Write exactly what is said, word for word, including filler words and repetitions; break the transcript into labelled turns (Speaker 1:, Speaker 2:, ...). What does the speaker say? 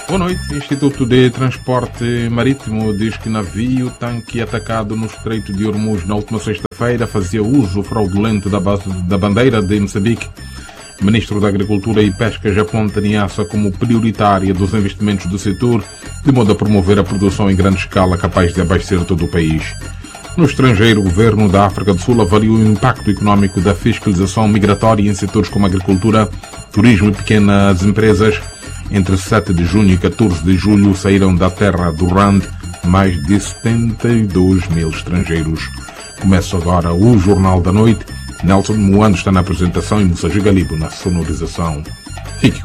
Speaker 1: Boa noite. O Instituto de Transporte Marítimo diz que navio tanque atacado no Estreito de Hormuz na última sexta-feira fazia uso fraudulento da, base, da bandeira de Moçambique. O Ministro da Agricultura e Pesca aponta Niassa como prioritária dos investimentos do setor, de modo a promover a produção em grande escala capaz de abastecer todo o país. No estrangeiro, o governo da África do Sul avaliou o impacto econômico da fiscalização migratória em setores como agricultura, turismo e pequenas empresas. Entre sete de junho e catorze de julho saíram da terra do Rand mais de setenta e dois mil estrangeiros. Começa agora o Jornal da Noite. Nelson Moando está na apresentação e Moçambique Galibo na sonorização. Fique